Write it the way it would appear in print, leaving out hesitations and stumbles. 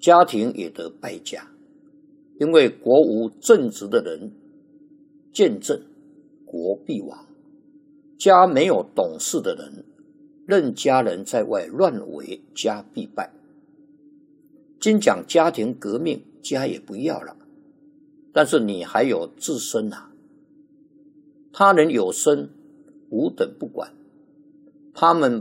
家庭也得败家。因为国无正直的人见证，国必亡；家没有懂事的人，任家人在外乱为，家必败。今讲家庭革命，家也不要了，但是你还有自身啊。他人有生，吾等不管，他们